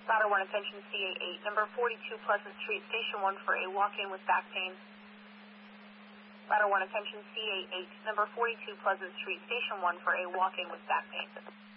Ladder 1, attention CA8, number 42 Pleasant Street, Station 1 for a walk-in with back pain. Ladder 1, attention CA8, number 42 Pleasant Street, Station 1 for a walk-in with back pain.